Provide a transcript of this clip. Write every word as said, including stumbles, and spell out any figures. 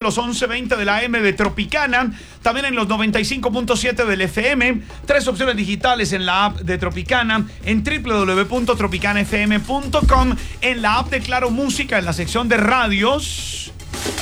los once veinte de la A M de Tropicana, también en los noventa y cinco punto siete del F M, tres opciones digitales en la app de Tropicana, en w w w punto tropicana f m punto com, en la app de Claro Música, en la sección de radios,